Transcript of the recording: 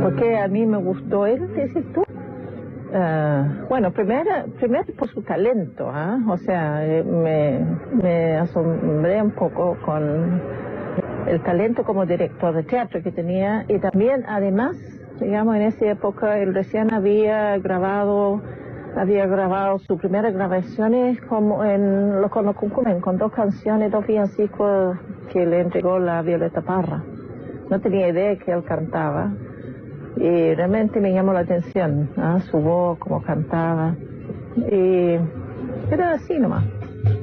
Porque a mí me gustó él, ¿qué dices tú? Bueno, primero por su talento, ¿eh? O sea, me asombré un poco con el talento como director de teatro que tenía, y también, además, digamos, en esa época él recién había grabado sus primeras grabaciones como con los Cuncumen, con 2 canciones, 2 villancicos que le entregó la Violeta Parra. No tenía idea que él cantaba. Y realmente me llamó la atención, ¿no? Su voz, cómo cantaba. Y era así nomás.